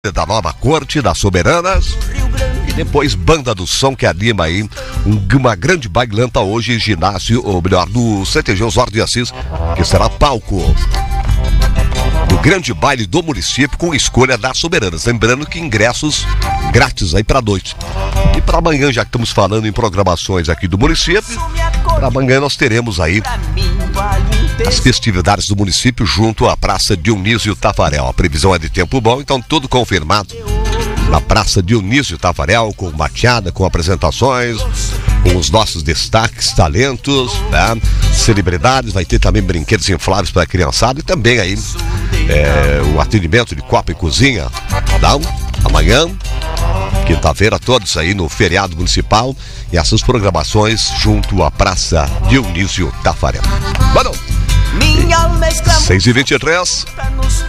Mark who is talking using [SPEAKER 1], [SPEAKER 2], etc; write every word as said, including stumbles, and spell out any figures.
[SPEAKER 1] da Nova Corte, das Soberanas. E depois Banda do Som, que anima aí um, uma grande bailanta hoje, ginásio, ou melhor, do C T G Osório de Assis, que será palco do grande baile do município com escolha das Soberanas. Lembrando que ingressos grátis aí para noite. E para amanhã, já que estamos falando em programações aqui do município, para amanhã nós teremos aí as festividades do município junto à Praça Dionísio Tafarel. A previsão é de tempo bom, então tudo confirmado na Praça Dionísio Tafarel, com mateada, com apresentações, com os nossos destaques, talentos, né? Celebridades, vai ter também brinquedos infláveis para a criançada e também aí é, o atendimento de copa e cozinha, não? Amanhã, quinta-feira, todos aí no feriado municipal e essas programações junto à Praça Dionísio Tafarel. Mano, seis e vinte e três.